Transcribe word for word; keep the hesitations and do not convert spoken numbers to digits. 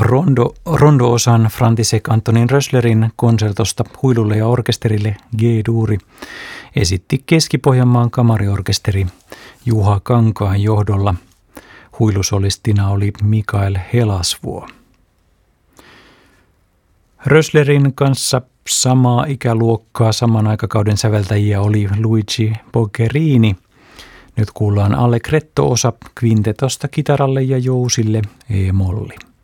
rondo, rondo-osan František Antonín Rösslerin konsertosta huilulle ja orkesterille G-duuri esitti Keski-Pohjanmaan kamariorkesteri Juha Kankaan johdolla. Huilusolistina oli Mikael Helasvuo. Rösslerin kanssa samaa ikäluokkaa saman aikakauden säveltäjiä oli Luigi Boccherini. Nyt kuullaan Allegretto-osa kvintetosta kitaralle ja jousille E-molli.